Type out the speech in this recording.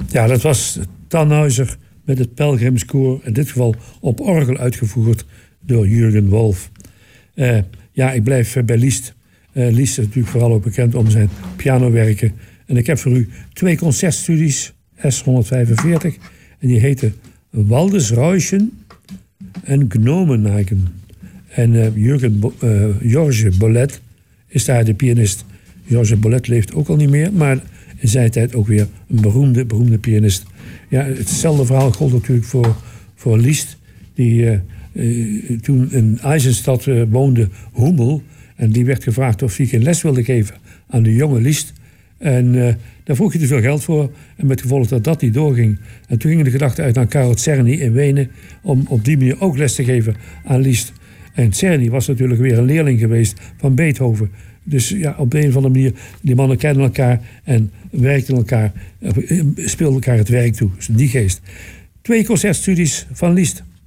Ja, dat was Tannhäuser met het Pelgrimskoor. In dit geval op orgel uitgevoerd door Jürgen Wolf. Ik blijf bij Liszt. Liszt is natuurlijk vooral ook bekend om zijn pianowerken. En ik heb voor u 2 concertstudies, S145. En die heten Waldesräuschen en Gnomenhagen. En Georges Bolet is daar de pianist. Georges Bolet leeft ook al niet meer, maar in zijn tijd ook weer een beroemde pianist. Ja, hetzelfde verhaal gold natuurlijk voor Liszt, die toen in Eisenstadt woonde, Hummel. En die werd gevraagd of hij geen les wilde geven aan de jonge Liszt. En daar vroeg hij te veel geld voor. En met gevolg dat dat niet doorging. En toen ging de gedachte uit naar Karel Czerny in Wenen om op die manier ook les te geven aan Liszt. En Czerny was natuurlijk weer een leerling geweest van Beethoven. Dus ja, op de een of andere manier, die mannen kenden elkaar en werkten elkaar, speelden elkaar het werk toe. Dus die geest. 2 concertstudies van Liszt.